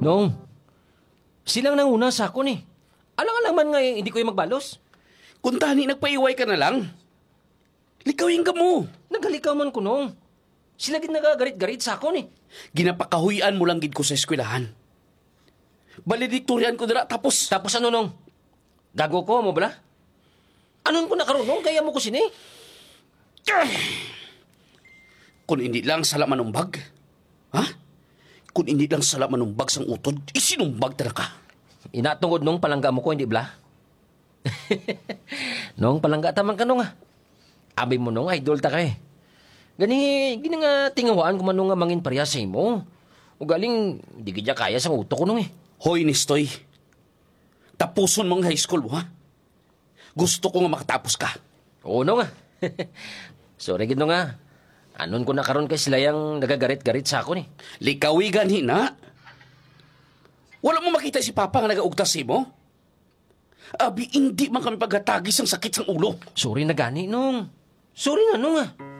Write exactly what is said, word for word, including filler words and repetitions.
Nong, silang nanguna sa ako ni. Alang-alang man nga eh, hindi ko yung magbalos. Kung tani nagpaiway ka na lang, likawin ka mo. Nagalikaw man ko nong. Sila gid nagagarit-garit sa ako ni. Ginapakahuyan mo lang gid ko sa eskwelahan. Valedictorian ko dira tapos... Tapos ano nong? Gago ko mo bala? Anon ko nakarunong kaya mo ko sini? Kung hindi lang sala manumbag, ha? Kung hindi lang sala manumbag sang utod, isinumbag tala ka. Inatungod nung palangga mo ko, hindi bala? Nung palangga tamang ka nung ah. Abi mo nung idol ta ka eh. Gani, gini nga tingawaan ko man nung nga mangin parehas sa imo. O galing, di gidya kaya sang uto ko nung eh. Hoy, Nistoy. Tapuson mong high school mo, ha? Gusto ko nga makatapos ka. Oo nung ah. Sorry gid nung nga. Anon ko na karon kay sila yung nagagarit-garit sa ako ni. Likawigan hina. Wala mo makita si Papa nga nagaugtas mo? Abi, hindi man kami paghatagis ang sakit sang ulo. Sorry na gani nung. Sorry na nung ah.